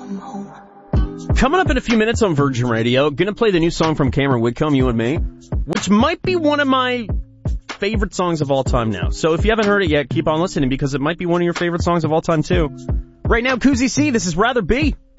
Coming up in a few minutes on Virgin Radio, gonna play the new song from Cameron Whitcomb, You and Me, which might be one of my favorite songs of all time now. So if you haven't heard it yet, keep on listening because it might be one of your favorite songs of all time too. Right now, Koozie C, this is Rather Be.